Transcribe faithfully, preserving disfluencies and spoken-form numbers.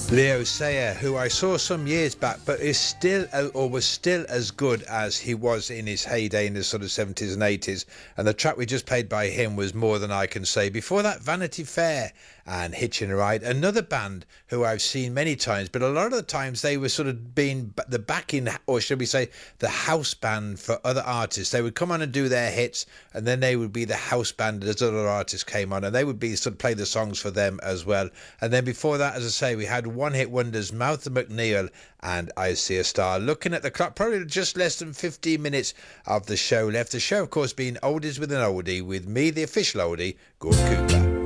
Leo Sayer, who I saw some years back, but is still, or was still as good as he was in his heyday in the sort of seventies and eighties. And the track we just played by him was More Than I Can Say. Before that, Vanity Fair and Hitching a Ride, another band who I've seen many times, but a lot of the times they were sort of being the backing, or should we say, the house band for other artists. They would come on and do their hits, and then they would be the house band as other artists came on, and they would be sort of play the songs for them as well. And then before that, as I say, we had one-hit wonders, Martha McNeil and I See a Star. Looking at the clock, probably just less than fifteen minutes of the show left. The show, of course, being Oldies with an Oldie, with me, the official oldie, Gordon Cooper.